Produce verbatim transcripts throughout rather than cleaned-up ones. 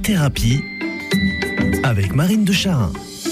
thérapie avec Marine de Charin.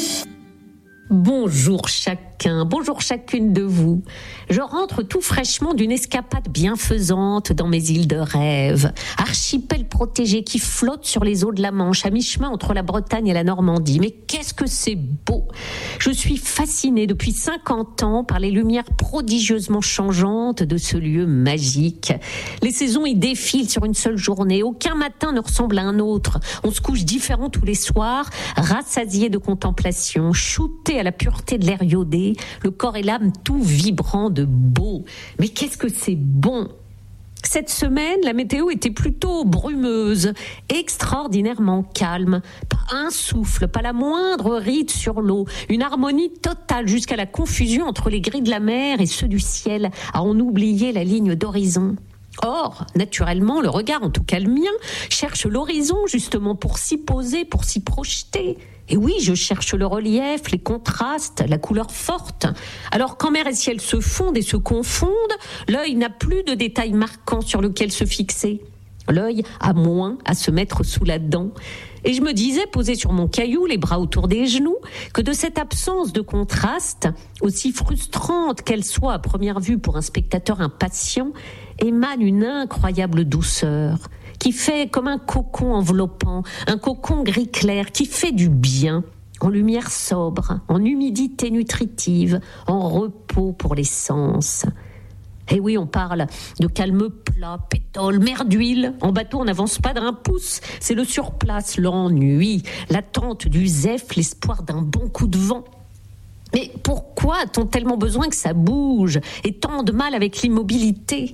Bonjour chacun, bonjour chacune de vous. Je rentre tout fraîchement d'une escapade bienfaisante dans mes îles de rêve. Archipel protégé qui flotte sur les eaux de la Manche, à mi-chemin entre la Bretagne et la Normandie. Mais qu'est-ce que c'est beau! Je suis fascinée depuis cinquante ans par les lumières prodigieusement changeantes de ce lieu magique. Les saisons y défilent sur une seule journée. Aucun matin ne ressemble à un autre. On se couche différent tous les soirs, rassasié de contemplation, shooté à la pureté de l'air iodé, le corps et l'âme tout vibrant de beau. Mais qu'est-ce que c'est bon! Cette semaine, la météo était plutôt brumeuse, extraordinairement calme. Pas un souffle, pas la moindre ride sur l'eau. Une harmonie totale jusqu'à la confusion entre les gris de la mer et ceux du ciel, à en oublier la ligne d'horizon. Or, naturellement, le regard, en tout cas le mien, cherche l'horizon justement pour s'y poser, pour s'y projeter. Et oui, je cherche le relief, les contrastes, la couleur forte. Alors quand mer et ciel se fondent et se confondent, l'œil n'a plus de détails marquants sur lesquels se fixer. L'œil a moins à se mettre sous la dent. Et je me disais, posé sur mon caillou, les bras autour des genoux, que de cette absence de contraste, aussi frustrante qu'elle soit à première vue pour un spectateur impatient, émane une incroyable douceur, qui fait comme un cocon enveloppant, un cocon gris clair, qui fait du bien, en lumière sobre, en humidité nutritive, en repos pour les sens. Et oui, on parle de calme plat, pétole, mer d'huile. En bateau, on n'avance pas d'un pouce. C'est le surplace, l'ennui, l'attente du zèph, l'espoir d'un bon coup de vent. Mais pourquoi a-t-on tellement besoin que ça bouge et tant de mal avec l'immobilité ?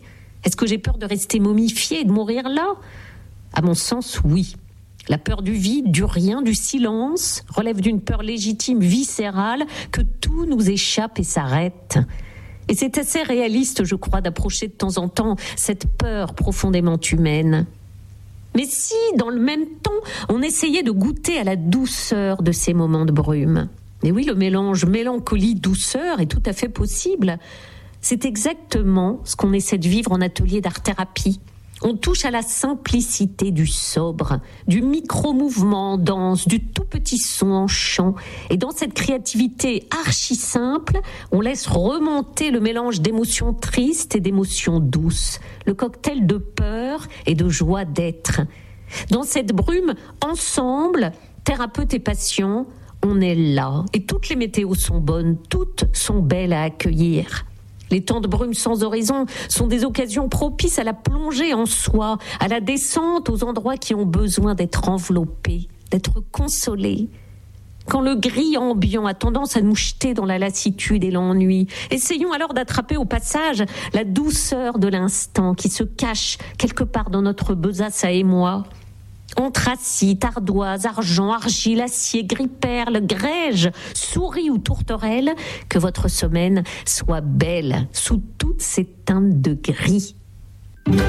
Est-ce que j'ai peur de rester momifiée et de mourir là ? À mon sens, oui. La peur du vide, du rien, du silence relève d'une peur légitime, viscérale, que tout nous échappe et s'arrête. Et c'est assez réaliste, je crois, d'approcher de temps en temps cette peur profondément humaine. Mais si, dans le même temps, on essayait de goûter à la douceur de ces moments de brume. Et oui, le mélange mélancolie-douceur est tout à fait possible. C'est exactement ce qu'on essaie de vivre en atelier d'art-thérapie. On touche à la simplicité du sobre, du micro-mouvement en danse, du tout petit son en chant. Et dans cette créativité archi simple, on laisse remonter le mélange d'émotions tristes et d'émotions douces, le cocktail de peur et de joie d'être. Dans cette brume, ensemble, thérapeute et patient, on est là. Et toutes les météos sont bonnes, toutes sont belles à accueillir. Les temps de brume sans horizon sont des occasions propices à la plongée en soi, à la descente aux endroits qui ont besoin d'être enveloppés, d'être consolés. Quand le gris ambiant a tendance à nous jeter dans la lassitude et l'ennui, essayons alors d'attraper au passage la douceur de l'instant qui se cache quelque part dans notre besace à émoi. Anthracite, ardoise, argent, argile, acier, gris perle, grège, souris ou tourterelle, que votre semaine soit belle sous toutes ces teintes de gris.